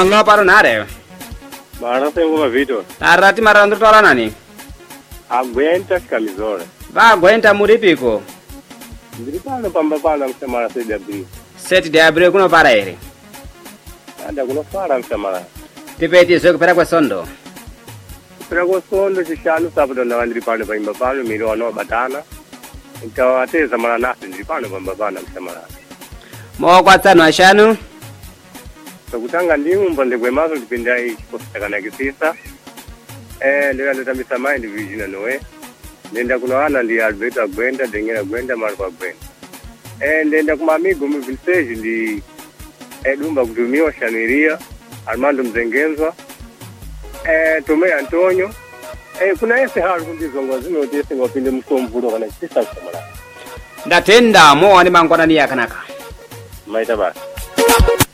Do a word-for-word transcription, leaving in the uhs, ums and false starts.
no paro nare. Mara tengo uma video. Arati marandu tola nani? Aguenta camisola. Va aguenta muripiko. Ndipano pamba pana msema sedi abri. Seti de abril kuno para ere. Anda kuno para msema. Tipeti soko para kwa sondo. Para kwa sondo chishano sababu na wandri pano pamba pano miro no batana. Ikawa ateza mara nasi ndipano pamba pana msema. Mo kwa tano ashanu. Kutanga ndimu mbande kwe maso dipinda hii kusitakana kisisa. Eh, ndio ndio tamisama individual noe. Nenda kuna wana ndi Alberto Agwenda, Dengera Agwenda, Marco Agwenda. Eh, nenda kuma amigo mu village ndi eh dumba kutumiwa Shaniria, Armando Mzengenzwa. Eh, Tome Antonio. Eh, kuna ese haru kundi zongozi no tese ngopinde msomvulo kana kisisa kumala. Ndatenda mo ani mangwana ni yakanaka. Maita ba.